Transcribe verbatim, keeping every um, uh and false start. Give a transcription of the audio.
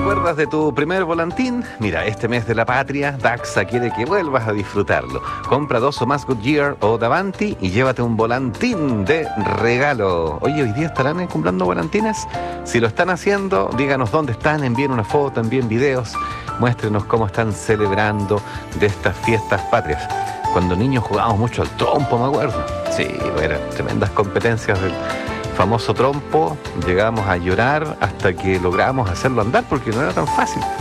acuerdas de tu primer volantín? Mira, este mes de la patria, Daxa quiere que vuelvas a disfrutarlo. Compra dos o más Goodyear o Davanti y llévate un volantín de regalo. Oye, ¿hoy día estarán comprando volantines? Si lo están haciendo, díganos dónde están, envíen una foto, envíen videos, muéstrenos cómo están celebrando de estas fiestas patrias. Cuando niños jugábamos mucho al trompo, me acuerdo. Sí, eran tremendas competencias del famoso trompo. Llegábamos a llorar hasta que logramos hacerlo andar porque no era tan fácil.